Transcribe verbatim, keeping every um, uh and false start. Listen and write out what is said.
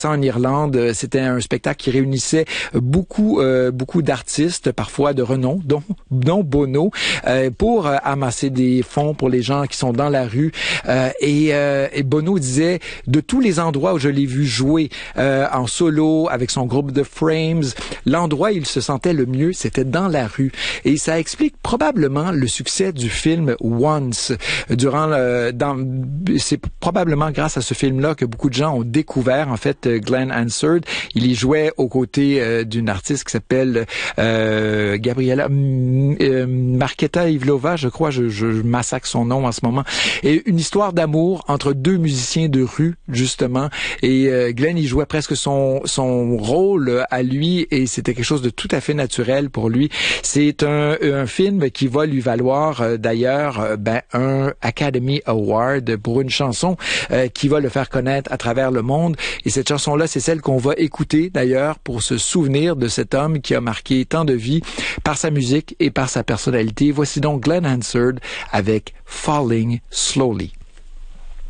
En Irlande, c'était un spectacle qui réunissait beaucoup euh, beaucoup d'artistes, parfois de renom, dont, dont Bono, euh, pour euh, amasser des fonds pour les gens qui sont dans la rue. Euh, et, euh, et Bono disait, de tous les endroits où je l'ai vu jouer euh, en solo avec son groupe The Frames, l'endroit où il se sentait le mieux, c'était dans la rue. Et ça explique probablement le succès du film Once. Durant le, dans, c'est probablement grâce à ce film-là que beaucoup de gens ont découvert, en fait, Glenn Hansard. Il y jouait aux côtés euh, d'une artiste qui s'appelle euh, Gabriela euh, Marketa Ivlova, je crois, je, je massacre son nom en ce moment. Et une histoire d'amour entre deux musiciens de rue, justement. Et euh, Glenn y jouait presque son son rôle à lui, et c'était quelque chose de tout à fait naturel pour lui. C'est un, un film qui va lui valoir euh, d'ailleurs euh, ben, un Academy Award pour une chanson euh, qui va le faire connaître à travers le monde. Et cette chanson là, c'est celle qu'on va écouter d'ailleurs pour se souvenir de cet homme qui a marqué tant de vies par sa musique et par sa personnalité. Voici donc Glenn Hansard avec Falling Slowly.